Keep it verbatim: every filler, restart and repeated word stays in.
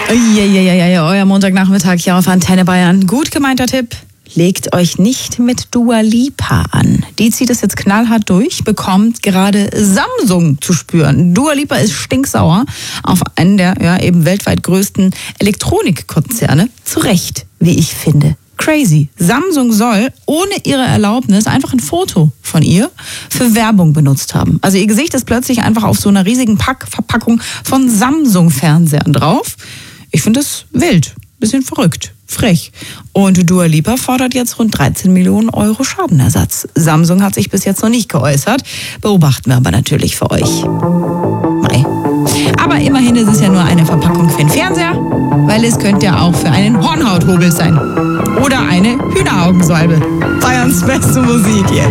Ja, euer Montagnachmittag hier auf Antenne Bayern. Gut gemeinter Tipp. Legt euch nicht mit Dua Lipa an. Die zieht es jetzt knallhart durch, bekommt gerade Samsung zu spüren. Dua Lipa ist stinksauer auf einen der ja, eben weltweit größten Elektronikkonzerne. Zu Recht, wie ich finde. Crazy. Samsung soll ohne ihre Erlaubnis einfach ein Foto von ihr für Werbung benutzt haben. Also ihr Gesicht ist plötzlich einfach auf so einer riesigen Pack- Verpackung von Samsung-Fernsehern drauf. Ich finde das wild, bisschen verrückt, frech. Und Dua Lipa fordert jetzt rund dreizehn Millionen Euro Schadenersatz. Samsung hat sich bis jetzt noch nicht geäußert, beobachten wir aber natürlich für euch. Mei. Aber immerhin ist es ja nur eine Verpackung für den Fernseher, weil es könnte ja auch für einen Hornhauthobel sein. Oder eine Hühneraugensalbe. Bayerns beste Musik jetzt.